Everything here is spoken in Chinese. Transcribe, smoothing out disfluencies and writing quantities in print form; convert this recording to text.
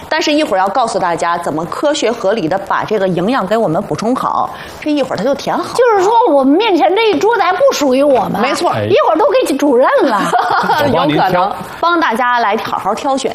但是一会儿要告诉大家怎么科学合理的把这个营养给我们补充好，这一会儿它就填好。 就是说，我们面前这一桌子还不属于我们， 没错， 一会儿都给主任了， 有可能帮大家来好好挑选。